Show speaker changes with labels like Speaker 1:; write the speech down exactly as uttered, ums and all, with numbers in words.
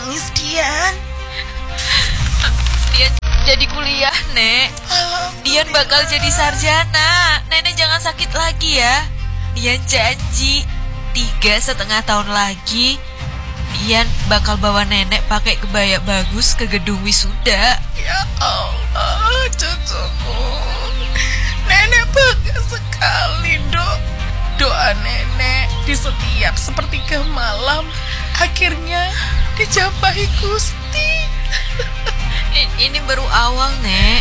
Speaker 1: nangis, Dian?
Speaker 2: Dian jadi kuliah, Nek. Dian bakal jadi sarjana. Nenek jangan sakit lagi ya. Dian janji tiga setengah tahun lagi Dian bakal bawa nenek pakai kebaya bagus ke gedung wisuda.
Speaker 1: Ya Allah, cucuku. Nenek bangga sekali, Dok. Doa nenek di setiap sepertiga malam akhirnya dijabahi Gusti.
Speaker 2: Ini baru awal, Nek.